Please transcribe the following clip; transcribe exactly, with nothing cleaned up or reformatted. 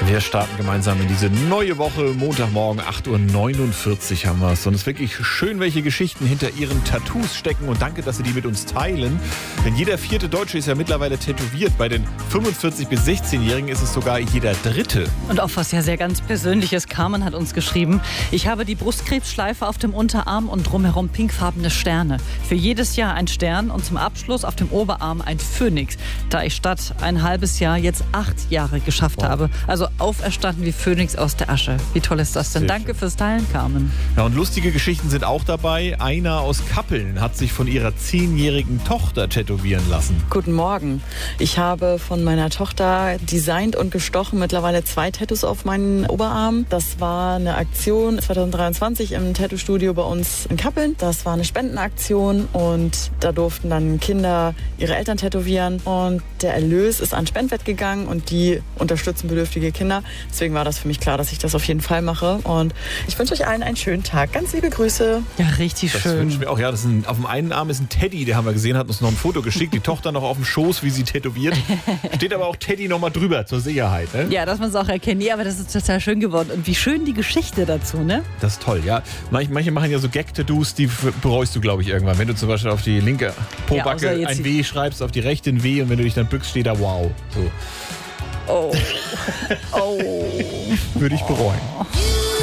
Wir starten gemeinsam in diese neue Woche. Montagmorgen, acht Uhr neunundvierzig haben wir es. Und es ist wirklich schön, welche Geschichten hinter Ihren Tattoos stecken. Und danke, dass Sie die mit uns teilen. Denn jeder vierte Deutsche ist ja mittlerweile tätowiert. Bei den fünfundvierzig- bis sechzehnjährigen ist es sogar jeder Dritte. Und auch was ja sehr ganz Persönliches. Carmen hat uns geschrieben: Ich habe die Brustkrebsschleife auf dem Unterarm und drumherum pinkfarbene Sterne. Für jedes Jahr ein Stern und zum Abschluss auf dem Oberarm ein Phönix. Da ich statt ein halbes Jahr jetzt acht Jahre geschafft wow. habe. Also auferstanden wie Phönix aus der Asche. Wie toll ist das denn? Sehr Danke schön. Fürs Teilen, Carmen. Ja, und lustige Geschichten sind auch dabei. Einer aus Kappeln hat sich von ihrer zehnjährigen Tochter tätowieren lassen. Guten Morgen. Ich habe von meiner Tochter designt und gestochen mittlerweile zwei Tattoos auf meinen Oberarm. Das war eine Aktion zwanzig dreiundzwanzig im Tattoo-Studio bei uns in Kappeln. Das war eine Spendenaktion und da durften dann Kinder ihre Eltern tätowieren. Und der Erlös ist an Spendwett gegangen und die unterstützen bedürftige Kinder. Deswegen war das für mich klar, dass ich das auf jeden Fall mache. Und ich wünsche euch allen einen schönen Tag. Ganz liebe Grüße. Ja, richtig das schön. Das wünschen wir auch. Ja, das ist ein, auf dem einen Arm ist ein Teddy, der haben wir gesehen, hat uns noch ein Foto geschickt. Die Tochter noch auf dem Schoß, wie sie tätowiert. Steht aber auch Teddy noch mal drüber, zur Sicherheit. Ne? Ja, dass man es auch erkennt. Ja, aber das ist total schön geworden. Und wie schön die Geschichte dazu, ne? Das ist toll, ja. Manche, manche machen ja so Gag-Tattoos, die bereust du, glaube ich, irgendwann. Wenn du zum Beispiel auf die linke Pobacke ja, ein W schreibst, auf die rechte ein W und wenn du dich dann bückst, steht da wow. So. Oh. Oh. Würde ich bereuen.